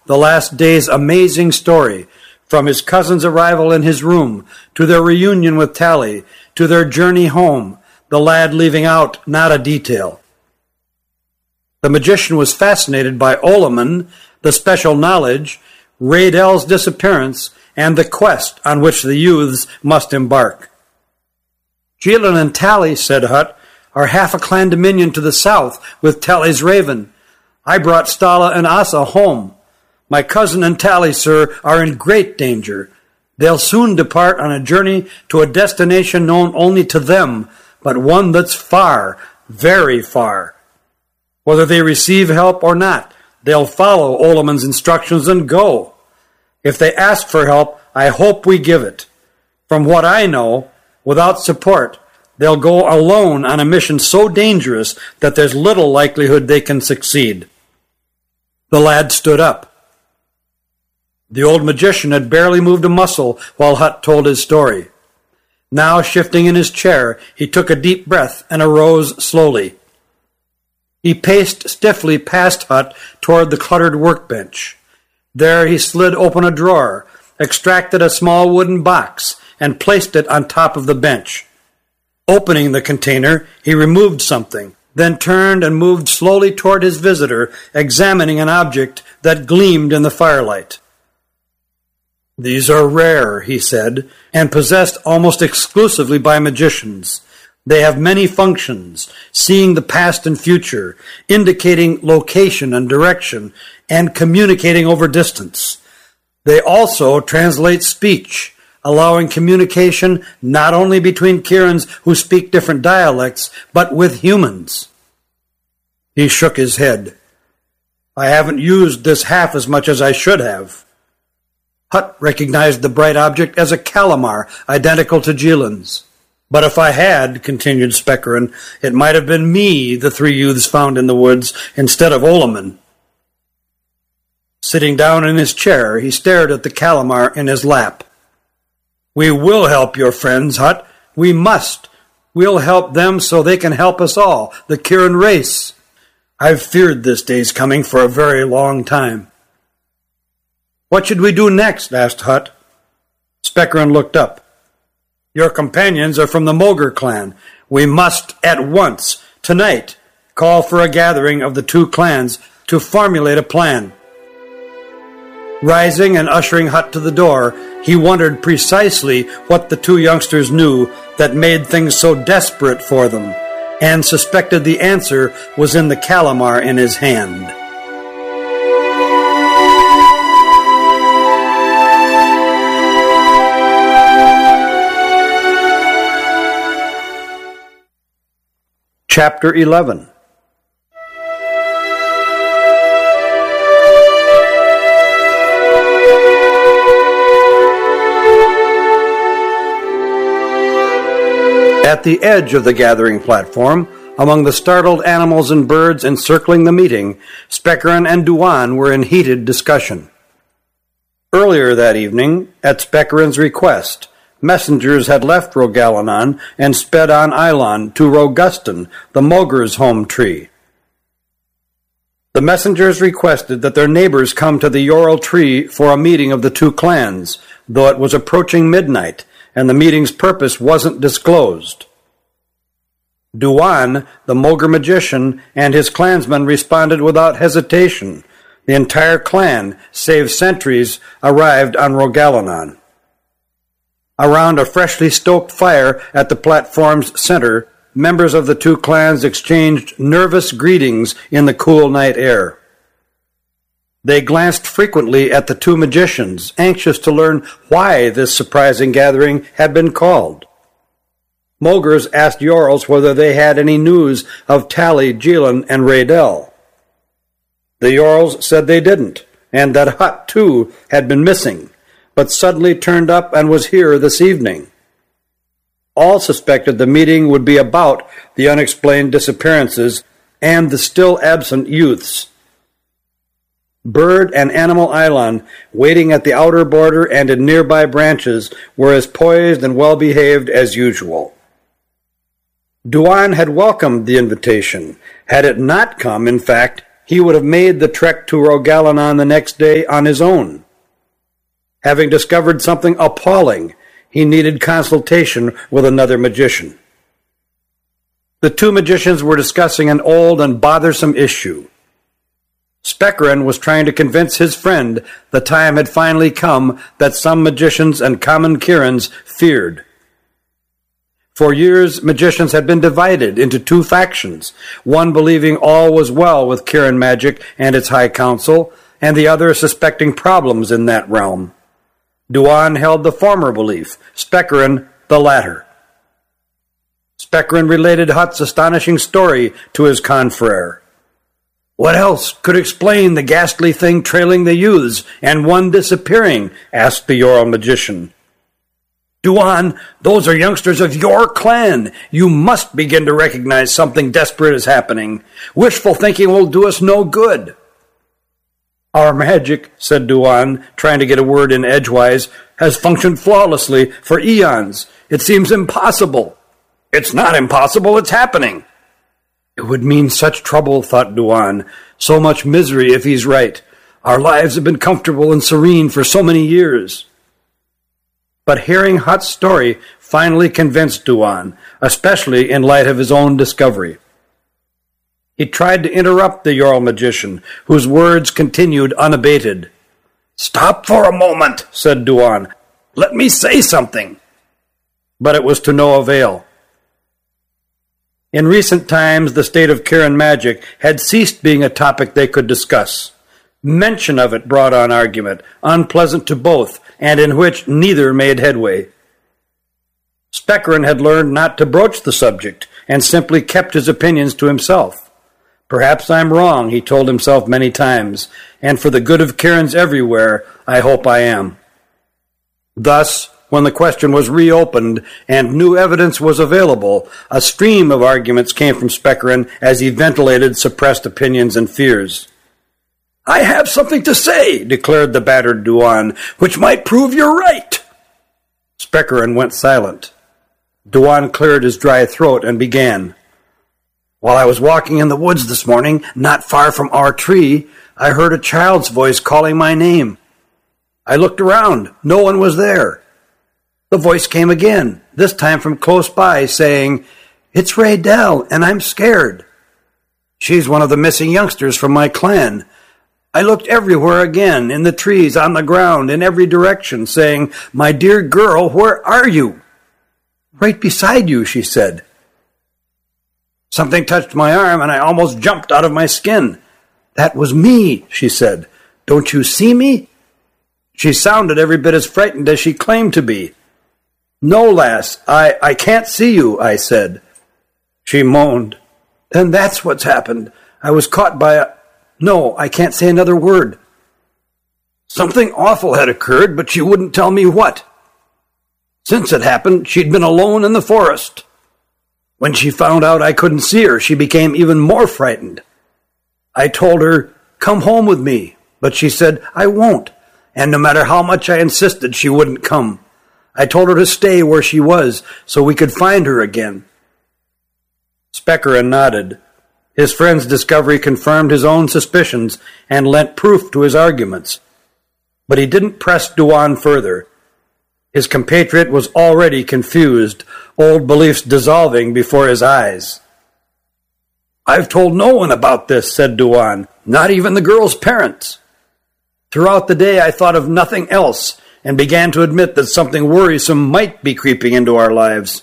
the last day's amazing story, from his cousin's arrival in his room, to their reunion with Tally, to their journey home, the lad leaving out not a detail. The magician was fascinated by Olaman, the special knowledge, Radel's disappearance, and the quest on which the youths must embark. Jilin and Tally, said Hutt, are half a clan dominion to the south with Tally's raven. I brought Stala and Asa home. My cousin and Tally, sir, are in great danger. They'll soon depart on a journey to a destination known only to them, but one that's far, very far. Whether they receive help or not, they'll follow Olaman's instructions and go. If they ask for help, I hope we give it. From what I know, without support, they'll go alone on a mission so dangerous that there's little likelihood they can succeed. The lad stood up. The old magician had barely moved a muscle while Hutt told his story. Now, shifting in his chair, he took a deep breath and arose slowly. He paced stiffly past Hutt toward the cluttered workbench. There he slid open a drawer, extracted a small wooden box, and placed it on top of the bench. Opening the container, he removed something, then turned and moved slowly toward his visitor, examining an object that gleamed in the firelight. These are rare, he said, and possessed almost exclusively by magicians. They have many functions, seeing the past and future, indicating location and direction, and communicating over distance. They also translate speech, allowing communication not only between Kirans who speak different dialects, but with humans. He shook his head. I haven't used this half as much as I should have. Hutt recognized the bright object as a calamar, identical to Jilin's. But if I had, continued Spekarin, it might have been me the three youths found in the woods instead of Olaman. Sitting down in his chair, he stared at the calamar in his lap. We will help your friends, Hutt. We must. We'll help them so they can help us all, the Kirin race. I've feared this day's coming for a very long time. What should we do next? Asked Hutt. Spekarin looked up. Your companions are from the Mogr clan. We must at once, tonight, call for a gathering of the two clans to formulate a plan. Rising and ushering Hutt to the door, he wondered precisely what the two youngsters knew that made things so desperate for them, and suspected the answer was in the calamar in his hand. Chapter 11. At the edge of the gathering platform, among the startled animals and birds encircling the meeting, Spekarin and Duan were in heated discussion. Earlier that evening, at Spekarin's request, messengers had left Rogalanon and sped on Ilon to Rogustan, the Mogr's home tree. The messengers requested that their neighbors come to the Yoral tree for a meeting of the two clans, though it was approaching midnight, and the meeting's purpose wasn't disclosed. Duan, the Mogr magician, and his clansmen responded without hesitation. The entire clan, save sentries, arrived on Rogalanon. Around a freshly stoked fire at the platform's center, members of the two clans exchanged nervous greetings in the cool night air. They glanced frequently at the two magicians, anxious to learn why this surprising gathering had been called. Mogrs asked Yorls whether they had any news of Tally, Jilin, and Radel. The Yorls said they didn't, and that Hutt, too, had been missing, but suddenly turned up and was here this evening. All suspected the meeting would be about the unexplained disappearances and the still absent youths. Bird and Animal Island, waiting at the outer border and in nearby branches, were as poised and well-behaved as usual. Duan had welcomed the invitation. Had it not come, in fact, he would have made the trek to Rogalanon the next day on his own. Having discovered something appalling, he needed consultation with another magician. The two magicians were discussing an old and bothersome issue. Specarin was trying to convince his friend the time had finally come that some magicians and common Kirins feared. For years, magicians had been divided into two factions, one believing all was well with Kirin magic and its high council, and the other suspecting problems in that realm. Duan held the former belief, Specarin the latter. Specarin related Hutt's astonishing story to his confrere. "What else could explain the ghastly thing trailing the youths and one disappearing?" asked the Ural magician. "Duan, those are youngsters of your clan. You must begin to recognize something desperate is happening. Wishful thinking will do us no good." "Our magic," said Duan, trying to get a word in edgewise, "has functioned flawlessly for eons. It seems impossible." "It's not impossible, it's happening." "It would mean such trouble," thought Duan. "So much misery if he's right. Our lives have been comfortable and serene for so many years." But hearing Hutt's story finally convinced Duan, especially in light of his own discovery. He tried to interrupt the Ural magician, whose words continued unabated. "Stop for a moment," said Duan. "Let me say something." But it was to no avail. In recent times, the state of Kirin magic had ceased being a topic they could discuss. Mention of it brought on argument, unpleasant to both, and in which neither made headway. Specarin had learned not to broach the subject, and simply kept his opinions to himself. "Perhaps I'm wrong," he told himself many times, "and for the good of Kirins everywhere, I hope I am." Thus, when the question was reopened and new evidence was available, a stream of arguments came from Specarin as he ventilated suppressed opinions and fears. "I have something to say," declared the battered Duan, "which might prove you're right." Specarin went silent. Duan cleared his dry throat and began. "While I was walking in the woods this morning, not far from our tree, I heard a child's voice calling my name. I looked around. No one was there. The voice came again, this time from close by, saying, 'It's Raydell, and I'm scared. She's one of the missing youngsters from my clan.' I looked everywhere again, in the trees, on the ground, in every direction, saying, 'My dear girl, where are you?' 'Right beside you,' she said. Something touched my arm, and I almost jumped out of my skin. 'That was me,' she said. 'Don't you see me?' She sounded every bit as frightened as she claimed to be. 'No, lass, I can't see you,' I said. She moaned. 'Then that's what's happened. I was caught by a... No, I can't say another word.' Something awful had occurred, but she wouldn't tell me what. Since it happened, she'd been alone in the forest. When she found out I couldn't see her, she became even more frightened. I told her, 'Come home with me,' but she said, 'I won't,' and no matter how much I insisted, she wouldn't come. I told her to stay where she was so we could find her again." Specarin nodded. His friend's discovery confirmed his own suspicions and lent proof to his arguments. But he didn't press Duan further. His compatriot was already confused, old beliefs dissolving before his eyes. "I've told no one about this," said Duan, "not even the girl's parents. Throughout the day I thought of nothing else and began to admit that something worrisome might be creeping into our lives."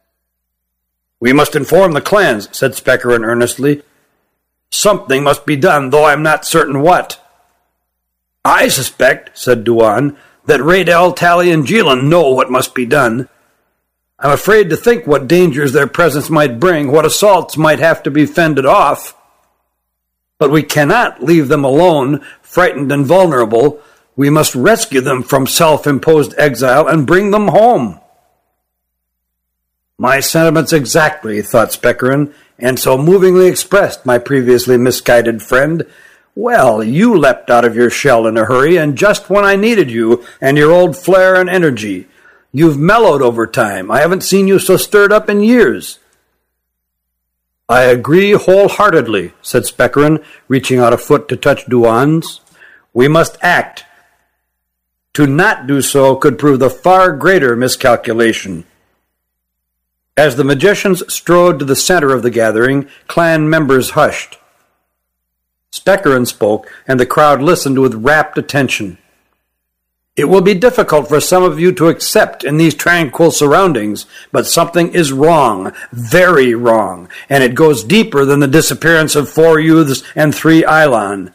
"We must inform the clans," said Specarin earnestly. "Something must be done, though I'm not certain what." "I suspect," said Duan, "that Raydell, Tally, and Jilin know what must be done. I'm afraid to think what dangers their presence might bring, what assaults might have to be fended off. But we cannot leave them alone, frightened and vulnerable. We must rescue them from self-imposed exile and bring them home." "My sentiments exactly," thought Specarin, "and so movingly expressed, my previously misguided friend. Well, you leapt out of your shell in a hurry, and just when I needed you and your old flair and energy. You've mellowed over time. I haven't seen you so stirred up in years." "I agree wholeheartedly," said Spekerin, reaching out a foot to touch Duan's. "We must act. To not do so could prove the far greater miscalculation." As the magicians strode to the center of the gathering, clan members hushed. Spekerin spoke, and the crowd listened with rapt attention. "It will be difficult for some of you to accept in these tranquil surroundings, but something is wrong, very wrong, and it goes deeper than the disappearance of 4 youths and 3 Eilon.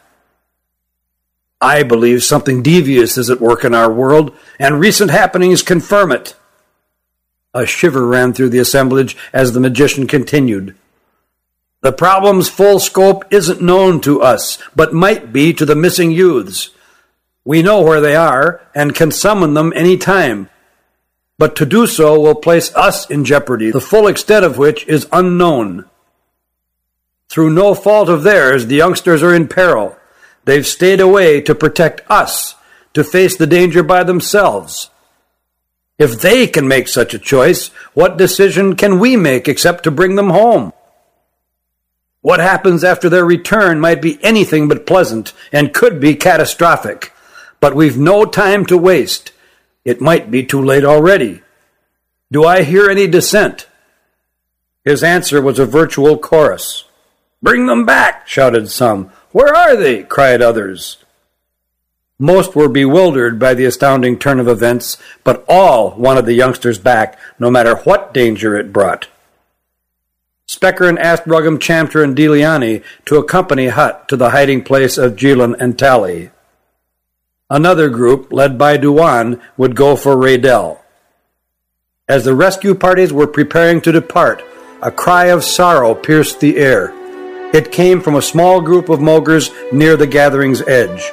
I believe something devious is at work in our world, and recent happenings confirm it." A shiver ran through the assemblage as the magician continued. "The problem's full scope isn't known to us, but might be to the missing youths. We know where they are and can summon them any time. But to do so will place us in jeopardy, the full extent of which is unknown. Through no fault of theirs, the youngsters are in peril. They've stayed away to protect us, to face the danger by themselves. If they can make such a choice, what decision can we make except to bring them home? What happens after their return might be anything but pleasant and could be catastrophic. But we've no time to waste. It might be too late already. Do I hear any dissent?" His answer was a virtual chorus. "Bring them back," shouted some. "Where are they?" cried others. Most were bewildered by the astounding turn of events, but all wanted the youngsters back, no matter what danger it brought. Spekerin asked Ruggam Chamter and Deliani to accompany Hutt to the hiding place of Jilin and Tally. Another group, led by Duan, would go for Raydell. As the rescue parties were preparing to depart, a cry of sorrow pierced the air. It came from a small group of Mogers near the gathering's edge.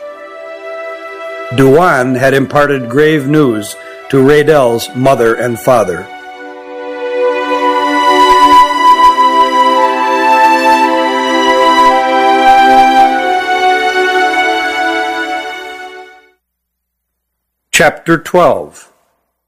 Duan had imparted grave news to Raydell's mother and father. Chapter 12.